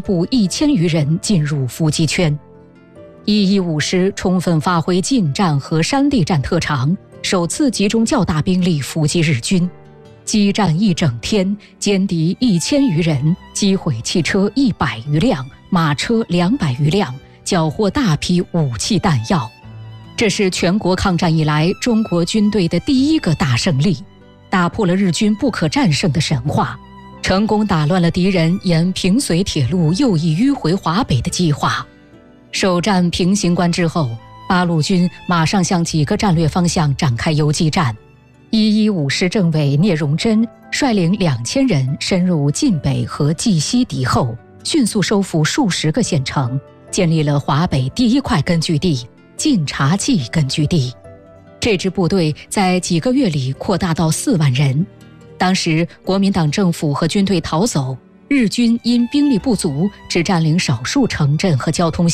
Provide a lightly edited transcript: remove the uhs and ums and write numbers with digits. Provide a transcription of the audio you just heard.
部1000余人进入伏击圈。115师充分发挥近战和山地战特长，首次集中较大兵力伏击日军，激战一整天，歼敌1000余人，击毁汽车100余辆，马车200余辆，缴获大批武器弹药。这是全国抗战以来中国军队的第一个大胜利，打破了日军不可战胜的神话，成功打乱了敌人沿平绥铁路右翼迂回华北的计划。首战平型关之后，八路军马上向几个战略方向展开游击战。115师政委聂荣臻率领2000人深入晋北和冀西敌后，迅速收复数十个县城，建立了华北第一块根据地晋察冀根据地。这支部队在几个月里扩大到4万人。当时国民党政府和军队逃走，日军因兵力不足，只占领少数城镇和交通